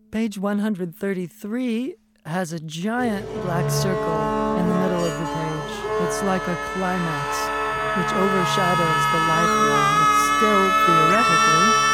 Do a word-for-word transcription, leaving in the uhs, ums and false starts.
Page one hundred thirty-three has a giant black circle in the middle of the page. It's like a climax, which overshadows the lifeline. It's still, theoretically,